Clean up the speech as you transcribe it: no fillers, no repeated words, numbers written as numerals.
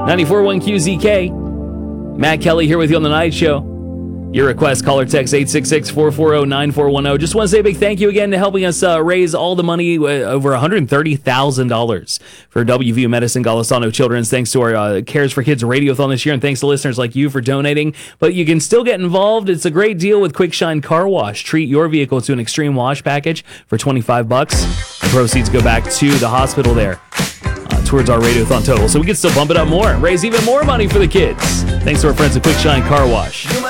94.1 QZK. Matt Kelly here with you on The Night Show. Your request, call or text 866-440-9410. Just want to say a big thank you again to helping us raise all the money, over $130,000 for WVU Medicine Golisano Children's. Thanks to our Cares for Kids Radiothon this year, and thanks to listeners like you for donating. But you can still get involved. It's a great deal with Quick Shine Car Wash. Treat your vehicle to an extreme wash package for $25. The proceeds go back to the hospital there. Towards our Radiothon total, so we can still bump it up more, raise even more money for the kids. Thanks to our friends at Quick Shine Car Wash.